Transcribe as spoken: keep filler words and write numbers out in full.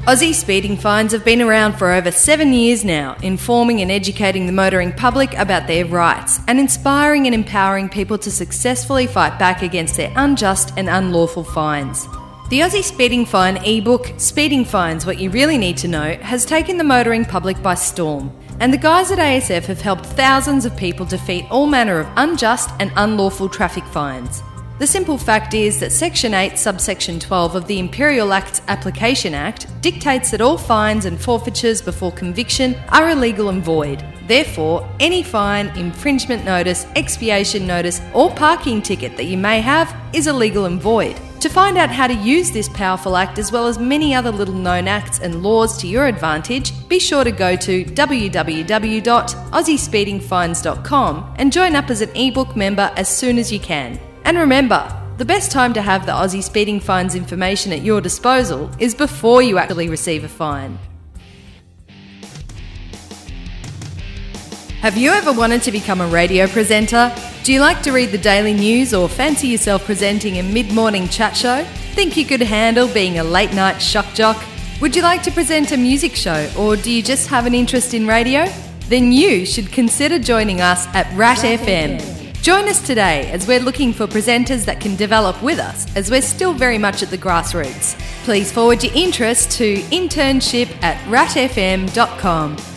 Aussie speeding fines have been around for over seven years now, informing and educating the motoring public about their rights and inspiring and empowering people to successfully fight back against their unjust and unlawful fines. The Aussie Speeding Fine ebook, Speeding Fines What You Really Need to Know, has taken the motoring public by storm, and the guys at A S F have helped thousands of people defeat all manner of unjust and unlawful traffic fines. The simple fact is that Section eight, Subsection twelve of the Imperial Acts Application Act dictates that all fines and forfeitures before conviction are illegal and void. Therefore, any fine, infringement notice, expiation notice or parking ticket that you may have is illegal and void. To find out how to use this powerful act as well as many other little known acts and laws to your advantage, be sure to go to w w w dot aussie speeding fines dot com and join up as an ebook member as soon as you can. And remember, the best time to have the Aussie Speeding Fines information at your disposal is before you actually receive a fine. Have you ever wanted to become a radio presenter? Do you like to read the daily news or fancy yourself presenting a mid-morning chat show? Think you could handle being a late-night shock jock? Would you like to present a music show, or do you just have an interest in radio? Then you should consider joining us at Rat F M. Join us today as we're looking for presenters that can develop with us, as we're still very much at the grassroots. Please forward your interest to internship at rat f m dot com.